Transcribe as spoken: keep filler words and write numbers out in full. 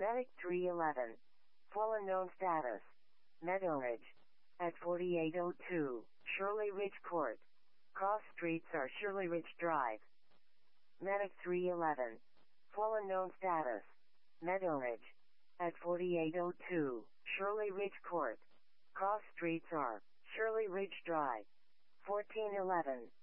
Medic three eleven. Full unknown status. Meadow Ridge. At forty-eight oh two, Shirley Ridge Court. Cross streets are Shirley Ridge Drive. Medic three eleven. Full unknown status. Meadow Ridge. At forty-eight oh two, Shirley Ridge Court. Cross streets are Shirley Ridge Drive. fourteen eleven.